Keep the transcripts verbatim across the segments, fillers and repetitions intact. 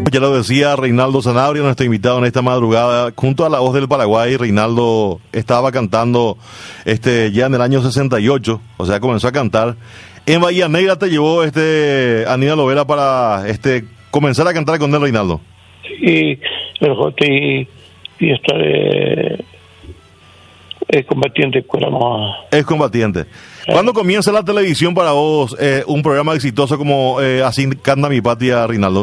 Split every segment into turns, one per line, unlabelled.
Ya lo decía Reinaldo Sanabria, nuestro invitado en esta madrugada, junto a La Voz del Paraguay. Reinaldo estaba cantando este ya en el año sesenta y ocho, o sea, comenzó a cantar. En Bahía Negra te llevó este Aníbal Lovera para este comenzar a cantar con él, Reinaldo.
Sí, el J y, y esta de es combatiente, no.
Es combatiente. ¿Cuándo comienza la televisión para vos eh, un programa exitoso como eh, Así Canta Mi Patria, Reinaldo?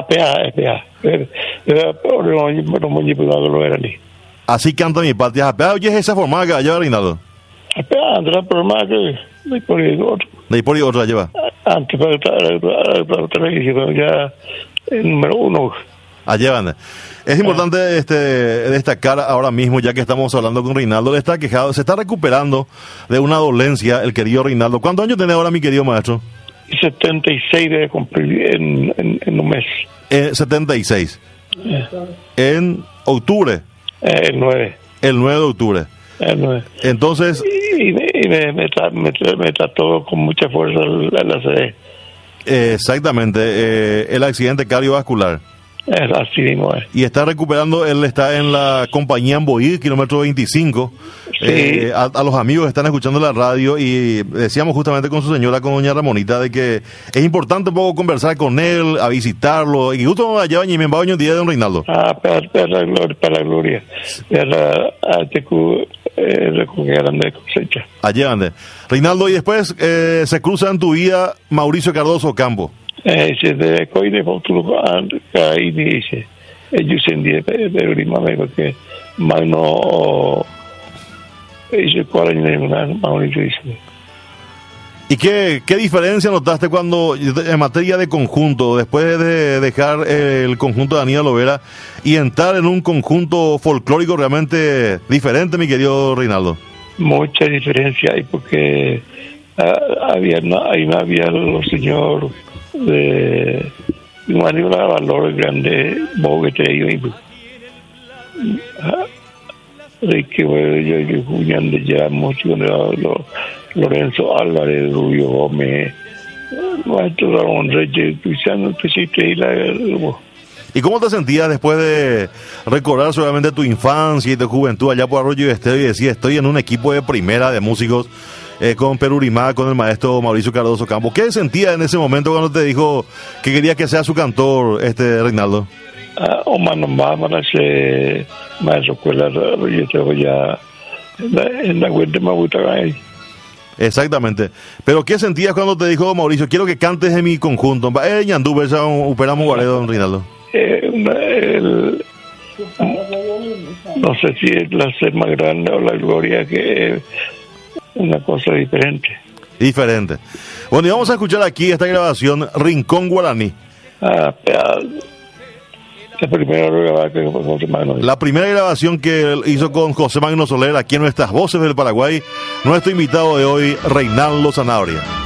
Así Canta Mi Patria. Oye, esa forma que lleva, Reinaldo.
Andrá forma que de por ahí otro.
De por ahí otra lleva.
Antes para la televisión ya el número uno.
Allá van. Es importante este, destacar ahora mismo, ya que estamos hablando con Reinaldo, le está quejado, se está recuperando de una dolencia el querido Reinaldo. ¿Cuántos años tiene ahora mi querido maestro?
setenta y seis debe cumplir en, en, en un mes.
Eh, setenta y seis. Eh. En octubre.
Eh, el nueve.
El nueve de octubre.
El nueve.
Entonces...
Y, y, me, y me, me, tra, me, tra, me trató con mucha fuerza la, la C D.
Eh, exactamente, eh, el accidente cardiovascular.
Es así mismo es.
Y está recuperando, él está en la compañía Amboí, kilómetro veinticinco. Sí. Eh, a, a los amigos que están escuchando la radio, y decíamos justamente con su señora, con doña Ramonita, de que es importante un poco conversar con él, a visitarlo. Y justo allá en mi baño día de don Reinaldo.
Ah, para, para la gloria, para la gloria. Para la cosecha.
Allá ande. Reinaldo, y después eh, se cruza en tu vida Mauricio Cardoso Campo.
Eh, se de coi de futuro ahí dice ellos en día pero rimane porque mano ese cuarenta Mauricio dice.
¿Y qué, qué diferencia notaste cuando, en materia de conjunto, después de dejar el conjunto de Aníbal Lovera y entrar en un conjunto folclórico realmente diferente, mi querido Reinaldo?
Mucha diferencia hay porque uh, había no, ahí no había los señores de un valor grande boguete y de que yo yo jugando ya mucho lo Lorenzo Álvarez, Rubio Gómez, Maestro Ramón Reyes, Cristiano Pesite y la...
¿Y cómo te sentías después de recordar solamente tu infancia y tu juventud allá por Arroyo y Estedo y decías, estoy en un equipo de primera de músicos eh, con Perurimá, con el maestro Mauricio Cardoso Campo? ¿Qué sentías en ese momento cuando te dijo que quería que sea su cantor, este Reinaldo?
Ah, o mano más, para ser maestro escuela Arroyo y Estedo ya en la cuenta me gusta ahí.
Exactamente. Pero ¿qué sentías cuando te dijo Mauricio, quiero que cantes en mi conjunto? Eh, ñandú, esa operamos guaredo, don Reinaldo.
Eh, una, el, no sé si es la ser más grande o la gloria, que es una cosa diferente.
Diferente. Bueno, y vamos a escuchar aquí esta grabación, Rincón Guaraní.
Ah, la primera grabación con José Magno.
La primera grabación que hizo con José Magno Soler aquí en Nuestras Voces del Paraguay. Nuestro invitado de hoy, Reinaldo Sanabria.